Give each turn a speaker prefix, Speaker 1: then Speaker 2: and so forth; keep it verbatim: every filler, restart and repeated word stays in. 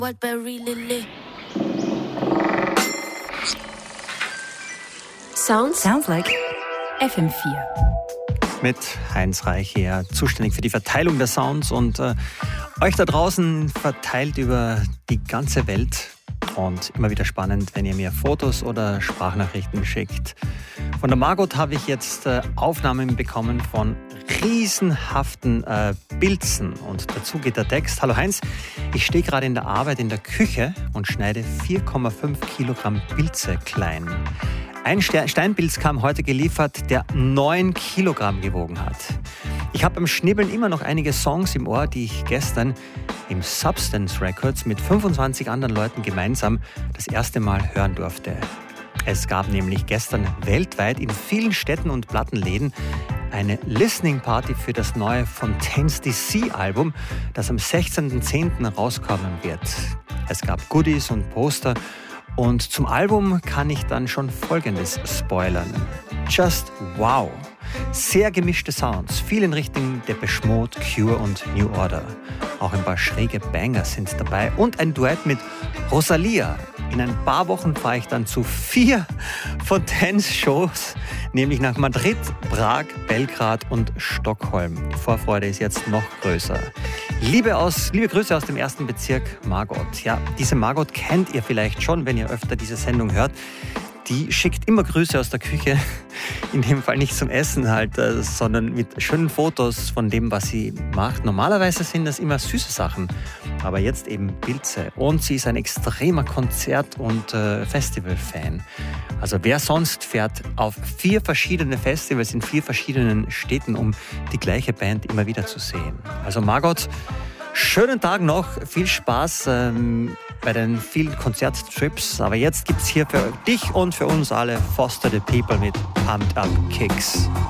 Speaker 1: Wildberry Lily. Sounds?
Speaker 2: Sounds like F M vier.
Speaker 3: Mit Heinz Reich hier, zuständig für die Verteilung der Sounds und äh, euch da draußen verteilt über die ganze Welt. Und immer wieder spannend, wenn ihr mir Fotos oder Sprachnachrichten schickt. Von der Margot habe ich jetzt äh, Aufnahmen bekommen von riesenhaften äh, Pilzen. Und dazu geht der Text. Hallo Heinz, ich stehe gerade in der Arbeit in der Küche und schneide vier Komma fünf Kilogramm Pilze klein. Ein Steinpilz kam heute geliefert, der neun Kilogramm gewogen hat. Ich habe beim Schnibbeln immer noch einige Songs im Ohr, die ich gestern im Substance Records mit fünfundzwanzig anderen Leuten gemeinsam das erste Mal hören durfte. Es gab nämlich gestern weltweit in vielen Städten und Plattenläden eine Listening Party für das neue Fontaines D C Album, das am sechzehnten zehnten rauskommen wird. Es gab Goodies und Poster. Und zum Album kann ich dann schon Folgendes spoilern. Just wow! Sehr gemischte Sounds, viel in Richtung Depeche Mode, Cure und New Order. Auch ein paar schräge Banger sind dabei und ein Duett mit Rosalia. In ein paar Wochen fahre ich dann zu vier Fontaines-Shows, nämlich nach Madrid, Prag, Belgrad und Stockholm. Die Vorfreude ist jetzt noch größer. Liebe, aus, liebe Grüße aus dem ersten Bezirk, Margot. Ja, diese Margot kennt ihr vielleicht schon, wenn ihr öfter diese Sendung hört. Die schickt immer Grüße aus der Küche, in dem Fall nicht zum Essen halt, sondern mit schönen Fotos von dem, was sie macht. Normalerweise sind das immer süße Sachen, aber jetzt eben Pilze. Und sie ist ein extremer Konzert- und äh, Festival-Fan. Also wer sonst fährt auf vier verschiedene Festivals in vier verschiedenen Städten, um die gleiche Band immer wieder zu sehen. Also Margot, schönen Tag noch, viel Spaß ähm, bei den vielen Konzerttrips. Aber jetzt gibt's hier für dich und für uns alle Foster the People mit Pumped Up Kicks.